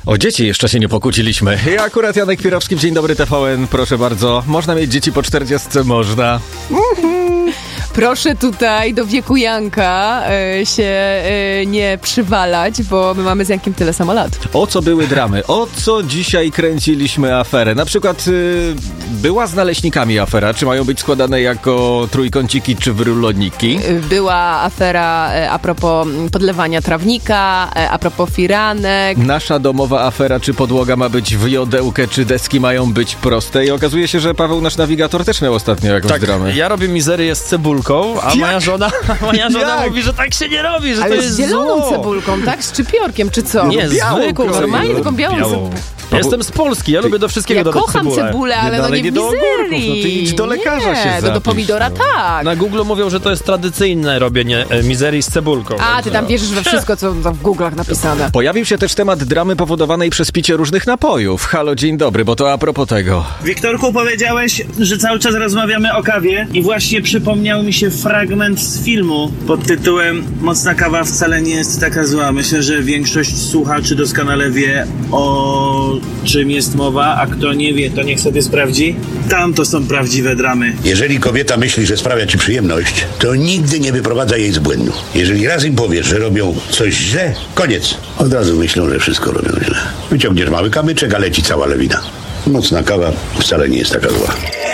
O dzieci jeszcze się nie pokłóciliśmy. Ja akurat Janek Pirowski, Dzień Dobry TVN, proszę bardzo. Można mieć dzieci po 40? Można. Proszę tutaj do wieku Janka się nie przywalać, bo my mamy z Jankiem tyle samo lat. O co były dramy? O co dzisiaj kręciliśmy aferę? Na przykład była z naleśnikami afera. Czy mają być składane jako trójkąciki czy wruloniki? Była afera a propos podlewania trawnika, a propos firanek. Nasza domowa afera, czy podłoga ma być w jodełkę, czy deski mają być proste. I okazuje się, że Paweł, nasz nawigator, też miał ostatnio jakąś dramę. Ja robię mizerię z cebulką, a moja żona mówi, że tak się nie robi, że ale to jest z zieloną zło. cebulką, tak? Z szczypiorkiem, czy co? Nie, zwykłą. Normalnie taką białą cebulą. Ja jestem z Polski, ja lubię do wszystkiego Ja dodać kocham cebulę, ale nie w do ogórków, mizerii. no ty idź do lekarza się do zapisz, pomidora tak. Na Google mówią, że to jest tradycyjne robienie mizerii z cebulką. A, ty tam wierzysz we wszystko, co w Google'ach napisane. Pojawił się też temat dramy powodowanej przez picie różnych napojów. Halo, dzień dobry, bo to a propos tego. Wiktorku, powiedziałeś, że cały czas rozmawiamy o kawie i właśnie przypomniał mi się fragment z filmu pod tytułem Mocna kawa wcale nie jest taka zła. Myślę, że większość słuchaczy doskonale wie, o czym jest mowa, a kto nie wie, to niech sobie sprawdzi. Tam to są prawdziwe dramy. Jeżeli kobieta myśli, że sprawia ci przyjemność, to nigdy nie wyprowadza jej z błędu. Jeżeli raz im powiesz, że robią coś źle, koniec. Od razu myślą, że wszystko robią źle. Wyciągniesz mały kamyczek, a leci cała lewina. Mocna kawa wcale nie jest taka zła.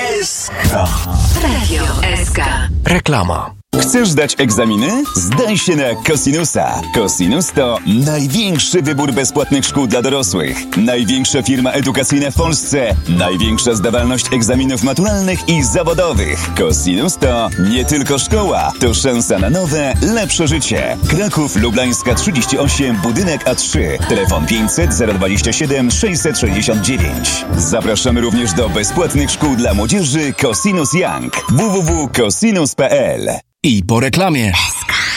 Radio SK. Reklama. Chcesz zdać egzaminy? Zdaj się na Cosinusa. Cosinus to największy wybór bezpłatnych szkół dla dorosłych. Największa firma edukacyjna w Polsce. Największa zdawalność egzaminów maturalnych i zawodowych. Cosinus to nie tylko szkoła, to szansa na nowe, lepsze życie. Kraków Lublańska 38, budynek A3. Telefon 500 027 669. Zapraszamy również do bezpłatnych szkół dla młodzieży Cosinus Young. www.cosinus.pl. I po reklamie.